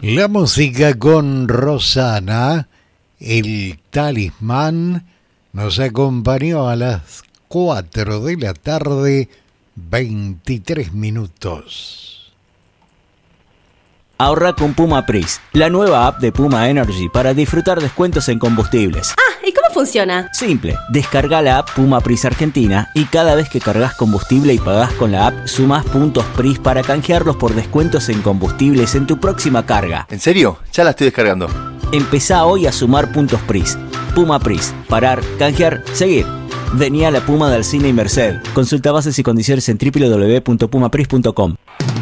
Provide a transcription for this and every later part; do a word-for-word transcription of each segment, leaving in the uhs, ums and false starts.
La música con Rosana, el Talismán, nos acompañó a las cuatro de la tarde, veintitrés minutos. Ahorra con Puma Pris, la nueva app de Puma Energy para disfrutar descuentos en combustibles. Ah, ¿y cómo funciona? Simple, descarga la app Puma Pris Argentina y cada vez que cargas combustible y pagás con la app, sumás puntos Pris para canjearlos por descuentos en combustibles en tu próxima carga. ¿En serio? Ya la estoy descargando. Empezá hoy a sumar puntos Pris. Puma Pris, parar, canjear, seguir. Vení a la Puma de Alsina y Merced. Consulta bases y condiciones en doble u doble u doble u punto puma pris punto com.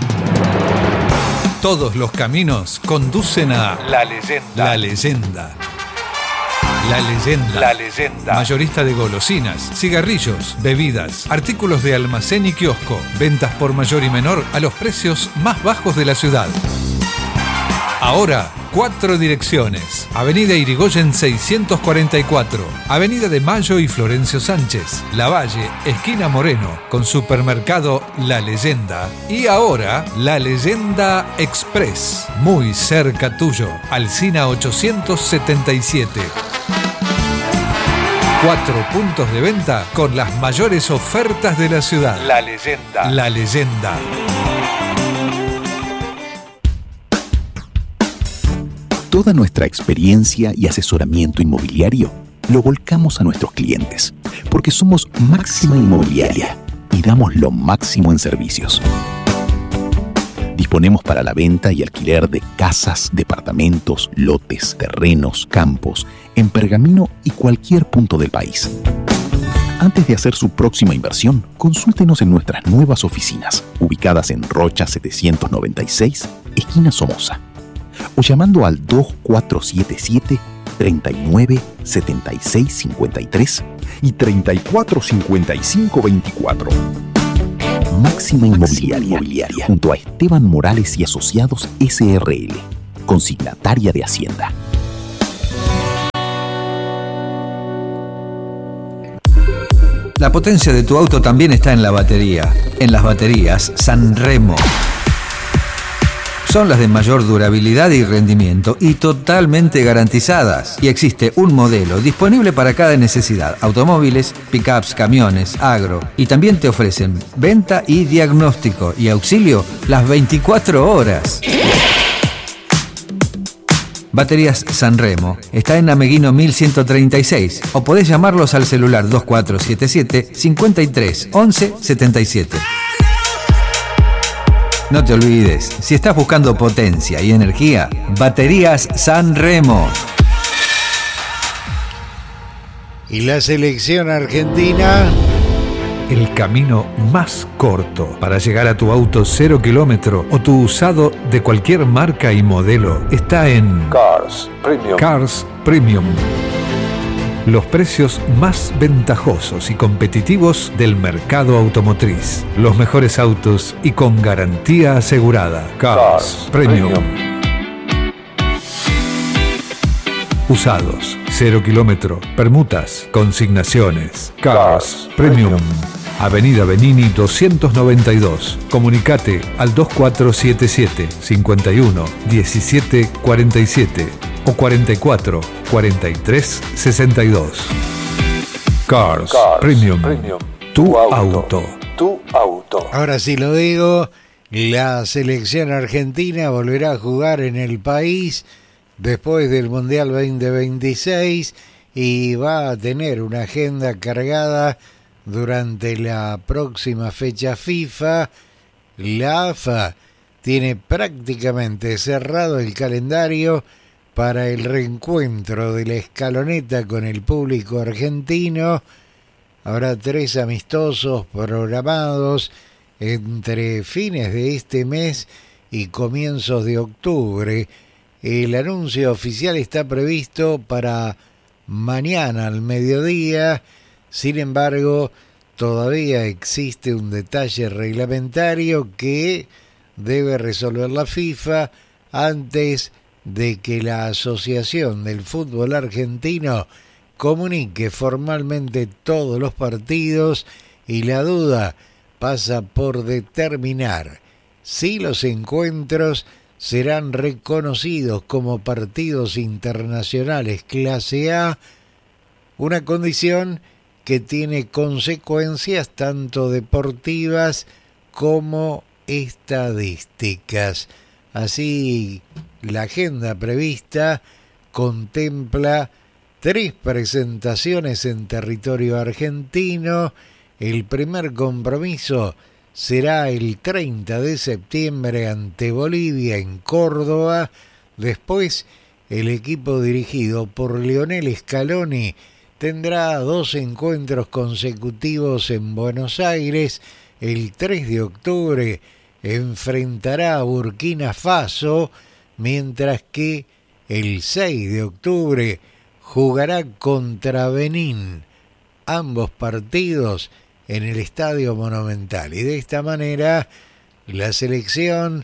Todos los caminos conducen a La Leyenda. La Leyenda. La Leyenda. La Leyenda. Mayorista de golosinas, cigarrillos, bebidas, artículos de almacén y kiosco. Ventas por mayor y menor a los precios más bajos de la ciudad. Ahora, cuatro direcciones. Avenida Irigoyen seiscientos cuarenta y cuatro, Avenida de Mayo y Florencio Sánchez, Lavalle, esquina Moreno, con supermercado La Leyenda. Y ahora, La Leyenda Express, muy cerca tuyo, Alsina ochocientos setenta y siete. Cuatro puntos de venta con las mayores ofertas de la ciudad. La Leyenda. La Leyenda. Toda nuestra experiencia y asesoramiento inmobiliario lo volcamos a nuestros clientes, porque somos Máxima Inmobiliaria y damos lo máximo en servicios. Disponemos para la venta y alquiler de casas, departamentos, lotes, terrenos, campos, en Pergamino y cualquier punto del país. Antes de hacer su próxima inversión, consúltenos en nuestras nuevas oficinas, ubicadas en Rocha setecientos noventa y seis, esquina Somoza, o llamando al dos cuatro siete siete, treinta y nueve, setenta y seis cincuenta y tres y treinta y cuatro cincuenta y cinco veinticuatro. Máxima Inmobiliaria, Inmobiliaria, junto a Esteban Morales y Asociados S R L, consignataria de Hacienda. La potencia de tu auto también está en la batería. En las baterías Sanremo. Son las de mayor durabilidad y rendimiento y totalmente garantizadas. Y existe un modelo disponible para cada necesidad. Automóviles, pickups, camiones, agro. Y también te ofrecen venta y diagnóstico y auxilio las veinticuatro horas. Baterías Sanremo. Está en Ameguino mil ciento treinta y seis. O podés llamarlos al celular dos cuatro siete siete, cincuenta y tres, once, setenta y siete. No te olvides, si estás buscando potencia y energía, Baterías Sanremo. Y la selección argentina. El camino más corto para llegar a tu auto cero kilómetro o tu usado de cualquier marca y modelo está en Cars Premium. Cars Premium. Los precios más ventajosos y competitivos del mercado automotriz. Los mejores autos y con garantía asegurada. Cars, Cars Premium. Premium. Usados, cero kilómetro, permutas, consignaciones. Cars, Cars Premium. Premium. Avenida Benini doscientos noventa y dos. Comunicate al dos cuatro siete siete, cincuenta y uno, diecisiete cuarenta y siete o cuarenta y cuatro, cuarenta y tres, sesenta y dos. Cars, Cars Premium. Premium. Tu, tu auto. auto. Tu auto. Ahora sí lo digo, la selección argentina volverá a jugar en el país después del Mundial veinte veintiséis y va a tener una agenda cargada durante la próxima fecha FIFA. La A F A tiene prácticamente cerrado el calendario para el reencuentro de la escaloneta con el público argentino. Habrá tres amistosos programados entre fines de este mes y comienzos de octubre. El anuncio oficial está previsto para mañana al mediodía. Sin embargo, todavía existe un detalle reglamentario que debe resolver la FIFA antes de que la Asociación del Fútbol Argentino comunique formalmente todos los partidos, y la duda pasa por determinar si los encuentros serán reconocidos como partidos internacionales clase A, una condición que tiene consecuencias tanto deportivas como estadísticas. Así, la agenda prevista contempla tres presentaciones en territorio argentino. El primer compromiso será el treinta de septiembre ante Bolivia en Córdoba. Después, el equipo dirigido por Lionel Scaloni tendrá dos encuentros consecutivos en Buenos Aires. El tres de octubre enfrentará a Burkina Faso, mientras que el seis de octubre jugará contra Benín. Ambos partidos en el Estadio Monumental. Y de esta manera la selección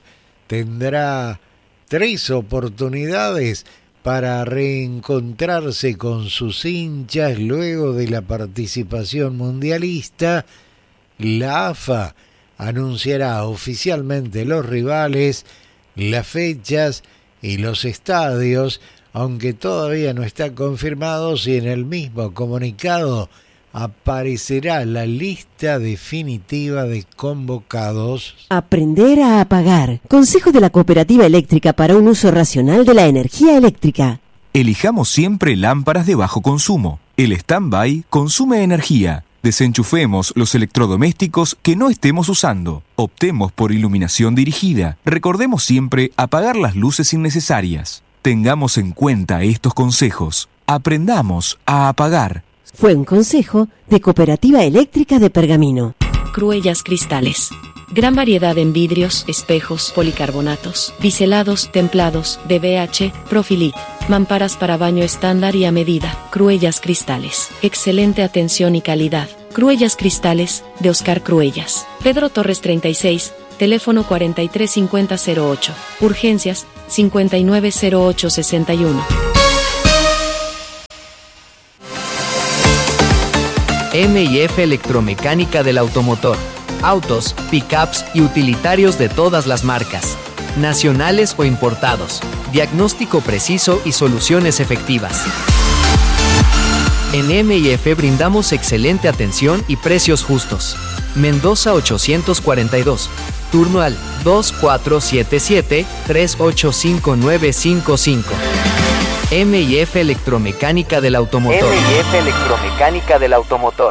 tendrá tres oportunidades para reencontrarse con sus hinchas luego de la participación mundialista. La A F A anunciará oficialmente los rivales, las fechas y los estadios, aunque todavía no está confirmado si en el mismo comunicado aparecerá la lista definitiva de convocados. Aprender a apagar. Consejo de la Cooperativa Eléctrica para un uso racional de la energía eléctrica. Elijamos siempre lámparas de bajo consumo. El stand-by consume energía. Desenchufemos los electrodomésticos que no estemos usando. Optemos por iluminación dirigida. Recordemos siempre apagar las luces innecesarias. Tengamos en cuenta estos consejos. Aprendamos a apagar. Fue un consejo de Cooperativa Eléctrica de Pergamino. Cruellas Cristales. Gran variedad en vidrios, espejos, policarbonatos, biselados, templados, D B H, Profilit, mamparas para baño estándar y a medida. Cruellas Cristales. Excelente atención y calidad. Cruellas Cristales, de Oscar Cruellas. Pedro Torres treinta y seis, teléfono cuarenta y tres cincuenta cero ocho. Urgencias, cincuenta y nueve cero ocho sesenta y uno. M y F Electromecánica del Automotor. Autos, pickups y utilitarios de todas las marcas, nacionales o importados. Diagnóstico preciso y soluciones efectivas. En M y F brindamos excelente atención y precios justos. Mendoza ochocientos cuarenta y dos. Turno al dos cuatro siete siete, tres ocho cinco nueve cinco cinco. M y F Electromecánica del Automotor. M y F Electromecánica del Automotor.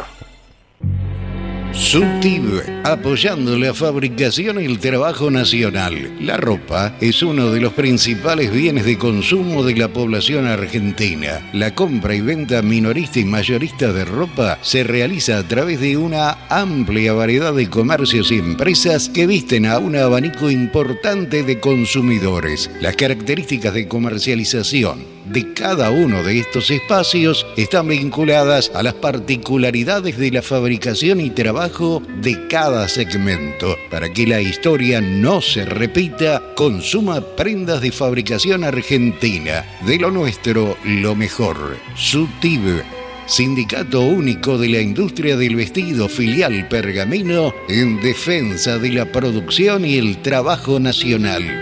SUTIB, apoyando la fabricación y el trabajo nacional. La ropa es uno de los principales bienes de consumo de la población argentina. La compra y venta minorista y mayorista de ropa se realiza a través de una amplia variedad de comercios y empresas que visten a un abanico importante de consumidores. Las características de comercialización de cada uno de estos espacios están vinculadas a las particularidades de la fabricación y trabajo de cada segmento. Para que la historia no se repita, consuma prendas de fabricación argentina. De lo nuestro, lo mejor. SUTIB, Sindicato Único de la Industria del Vestido, filial Pergamino, en defensa de la producción y el trabajo nacional.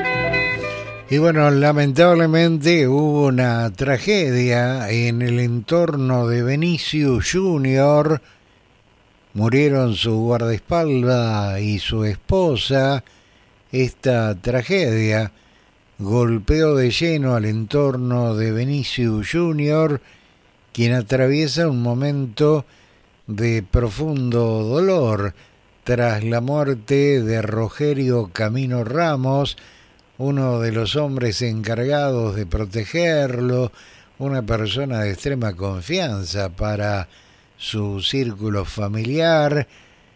Y bueno, lamentablemente hubo una tragedia en el entorno de Benicio Junior. Murieron su guardaespaldas y su esposa. Esta tragedia golpeó de lleno al entorno de Benicio Junior, quien atraviesa un momento de profundo dolor tras la muerte de Rogerio Camino Ramos, uno de los hombres encargados de protegerlo, una persona de extrema confianza para su círculo familiar.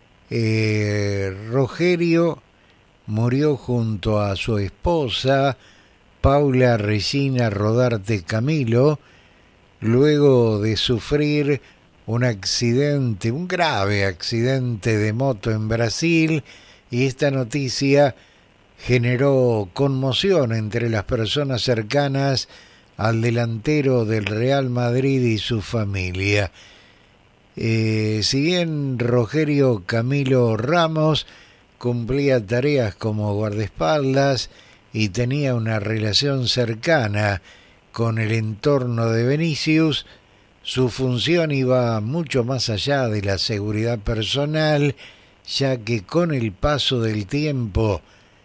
Eh, Rogerio murió junto a su esposa, Paula Regina Rodarte Camilo, luego de sufrir un accidente, un grave accidente de moto en Brasil, y esta noticia generó conmoción entre las personas cercanas al delantero del Real Madrid y su familia. Eh, si bien Rogerio Camilo Ramos cumplía tareas como guardaespaldas y tenía una relación cercana con el entorno de Vinicius. Su función iba mucho más allá de la seguridad personal, ya que con el paso del tiempo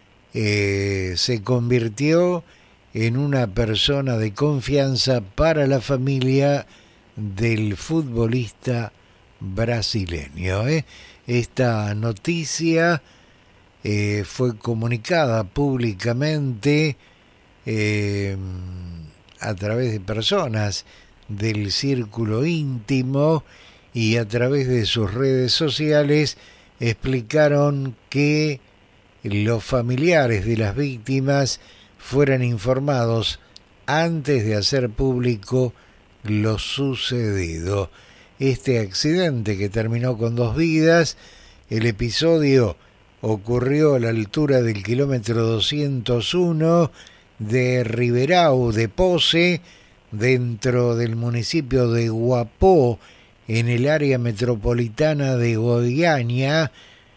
eh, se convirtió en una persona de confianza para la familia del futbolista brasileño. ¿eh? Esta noticia eh, fue comunicada públicamente eh, a través de personas del círculo íntimo, y a través de sus redes sociales explicaron que los familiares de las víctimas fueran informados antes de hacer público lo sucedido. Este accidente, que terminó con dos vidas, el episodio ocurrió a la altura del kilómetro doscientos uno de Ribeirão de Poce, dentro del municipio de Guapó, en el área metropolitana de Goiânia.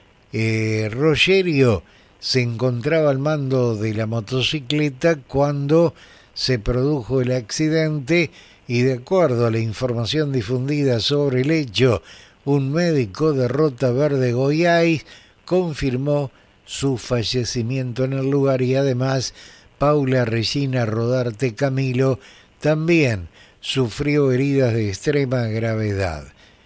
eh, Rogerio se encontraba al mando de la motocicleta cuando se produjo el accidente, y de acuerdo a la información difundida sobre el hecho, un médico de Rota Verde Goiás confirmó su fallecimiento en el lugar, y además Paula Regina Rodarte Camilo también sufrió heridas de extrema gravedad.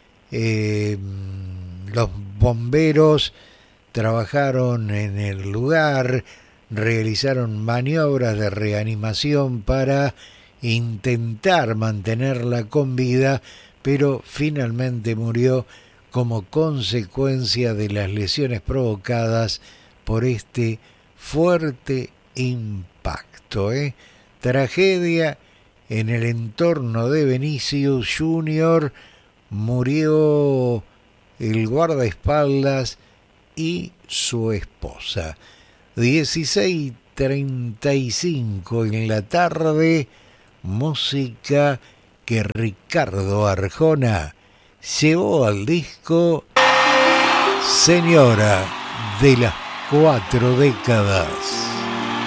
Eh, los bomberos trabajaron en el lugar, realizaron maniobras de reanimación para intentar mantenerla con vida, pero finalmente murió como consecuencia de las lesiones provocadas por este fuerte impacto. ¿eh? Tragedia en el entorno de Vinicius Junior. Murió el guardaespaldas y su esposa. dieciséis treinta y cinco en la tarde, música que Ricardo Arjona llevó al disco Señora de las Cuatro Décadas.